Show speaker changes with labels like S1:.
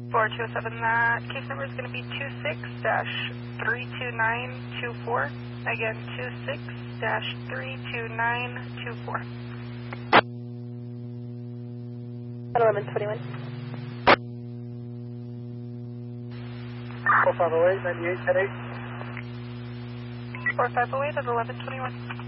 S1: 4207, that case number is going to be 26-32924. Again, 26-32924.
S2: At 1121.
S3: 4508, 98 at 8.
S1: 4508 at 1121.